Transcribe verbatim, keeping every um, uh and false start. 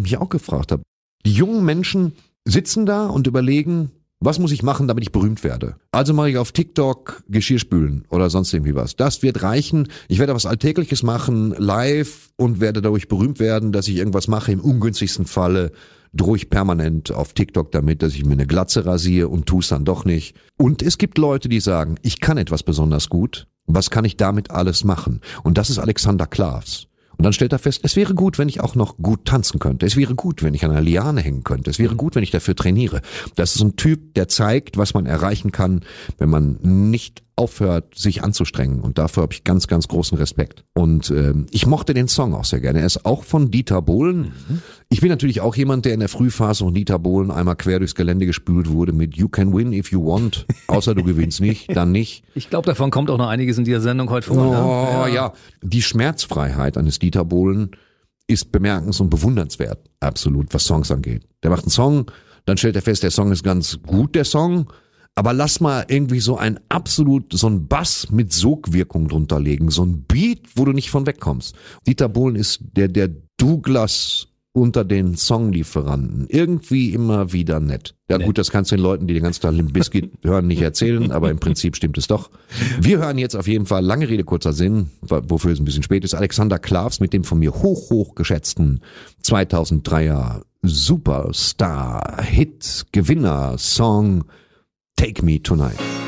mich auch gefragt habe. Die jungen Menschen sitzen da und überlegen, was muss ich machen, damit ich berühmt werde? Also mache ich auf TikTok Geschirrspülen oder sonst irgendwie was. Das wird reichen. Ich werde was Alltägliches machen, live, und werde dadurch berühmt werden, dass ich irgendwas mache. Im ungünstigsten Falle drohe ich permanent auf TikTok damit, dass ich mir eine Glatze rasiere und tue es dann doch nicht. Und es gibt Leute, die sagen, ich kann etwas besonders gut. Was kann ich damit alles machen? Und das ist Alexander Klavs. Und dann stellt er fest, es wäre gut, wenn ich auch noch gut tanzen könnte. Es wäre gut, wenn ich an einer Liane hängen könnte. Es wäre gut, wenn ich dafür trainiere. Das ist ein Typ, der zeigt, was man erreichen kann, wenn man nicht aufhört, sich anzustrengen. Und dafür habe ich ganz, ganz großen Respekt. Und äh, ich mochte den Song auch sehr gerne. Er ist auch von Dieter Bohlen. Mhm. Ich bin natürlich auch jemand, der in der Frühphase von Dieter Bohlen einmal quer durchs Gelände gespült wurde mit You can win if you want. Außer du gewinnst nicht, dann nicht. Ich glaube, davon kommt auch noch einiges in dieser Sendung heute vor. Oh ja. ja, die Schmerzfreiheit eines Dieter Bohlen ist bemerkens- und bewundernswert, absolut, was Songs angeht. Der macht einen Song, dann stellt er fest, der Song ist ganz gut, der Song, aber lass mal irgendwie so ein absolut, so ein Bass mit Sogwirkung drunter legen, so ein Beat, wo du nicht von wegkommst. Dieter Bohlen ist der, der Douglas unter den Songlieferanten. Irgendwie immer wieder nett. Ja gut, das kannst du den Leuten, die den ganzen Tag Limp Bizkit hören, nicht erzählen, aber im Prinzip stimmt es doch. Wir hören jetzt auf jeden Fall, lange Rede, kurzer Sinn, wofür es ein bisschen spät ist, Alexander Klavs mit dem von mir hoch, hoch geschätzten zweitausenddreier Superstar, Hit, Gewinner, Song Take Me Tonight.